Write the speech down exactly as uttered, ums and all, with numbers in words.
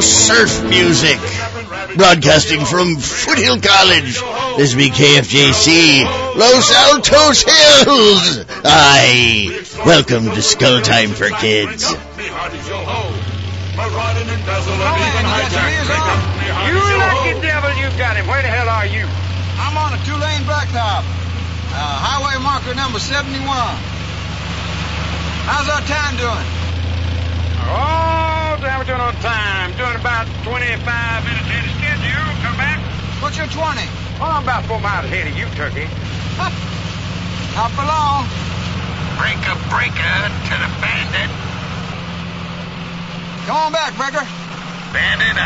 surf music. Broadcasting from Foothill College, this be K F J C, Los Altos Hills. Aye, welcome to Skull Time for Kids. You lucky devil, you got him. Where the hell are you? I'm on a two-lane blacktop. Uh, highway marker number seventy-one. How's our time doing? Oh, how we doing on time? Doing about twenty-five minutes ahead of schedule. Come back. What's your twenty? Well, I'm about four miles ahead of you, Turkey. Not for long. Breaker, breaker to the bandit. Come on back, Breaker. Bandit